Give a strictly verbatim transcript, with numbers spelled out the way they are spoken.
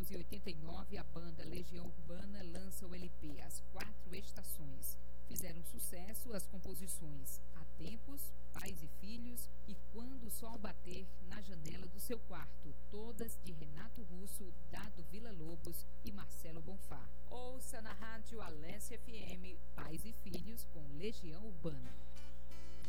novecentos e oitenta e nove, a banda Legião Urbana lança o L P As Quatro Estações. Fizeram sucesso as composições Há Tempos, Pais e Filhos e Quando o Sol Bater na Janela do Seu Quarto, todas de Renato Russo, Dado Villa-Lobos e Marcelo Bonfá. Ouça na rádio Alesse F M Pais e Filhos com Legião Urbana.